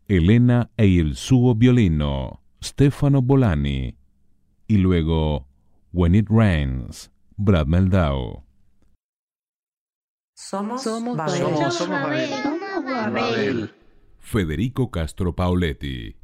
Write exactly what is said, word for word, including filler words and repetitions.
Elena e il suo violino, Stefano Bolani. Y luego When It Rains, Brad Meldau. Somos, Somos Babel. Babel. Somos, somos Babel. Somos Babel. Babel. Federico Castro Pauletti.